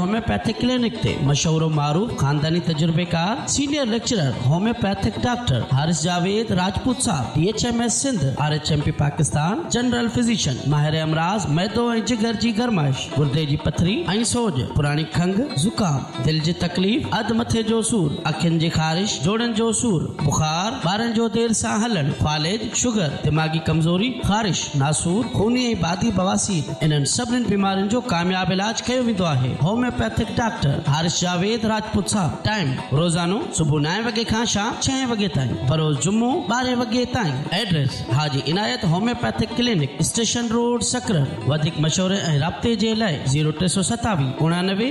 homeopathic clinic ते मशहूर मारूफ खानदानी तजुर्बेकार senior lecturer homeopathic doctor Haris Javed Rajput साहब DHMS Sindh RHMP Pakistan general physician माहिर अमराज मैदो ऐं जिगर जी गरमाइश गुर्दे जी पथरी ऐं सोज पुरानी खंघ जुकाम दिल जी तकलीफ़ अध मथे जो सूर अखियुनि जी ख़ारिश जोड़नि जो सूर बुखार ॿारनि जो देर सां हलण फालेज शुगर दिमागी कमजोरी ख़ारिश नासूर खूनी ऐं बादी बवासीर इन्हनि सभिनी बीमारियुनि जो कामयाब इलाज कयो वेंदो आहे होम्योपैथिक डॉक्टर हारिस जावेद राजपूत साहब टाइम रोजानो सुबुह 9 वगे खां शाम 6 वगे ताईं बरोज़ जुम्मो 12 वगे ताईं एड्रेस हाजी इनायत होम्योपैथिक क्लिनिक स्टेशन रोड सकरन वधिक मशवरे ऐं राब्ते जे लाइ 0327 99